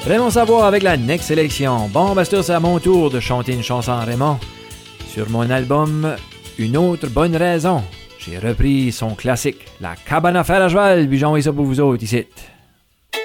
Raymond Savoie avec la next sélection. Bon, Bastos, c'est à mon tour de chanter une chanson à Raymond. Sur mon album Une autre bonne raison, j'ai repris son classique, La cabane à fer à cheval, puis j'ai envoyé ça pour vous autres ici.